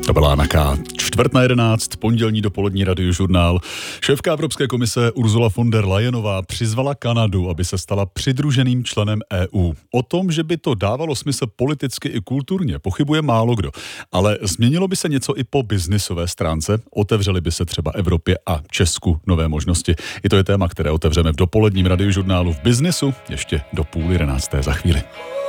To byla na K11, pondělní dopolední radiožurnál. Šéfka Evropské komise Ursula von der Leyenová přizvala Kanadu, aby se stala přidruženým členem EU. O tom, že by to dávalo smysl politicky i kulturně, pochybuje málo kdo. Ale změnilo by se něco i po biznisové stránce? Otevřely by se třeba Evropě a Česku nové možnosti? I to je téma, které otevřeme v dopoledním radiožurnálu v Biznisu ještě do 10:30 za chvíli.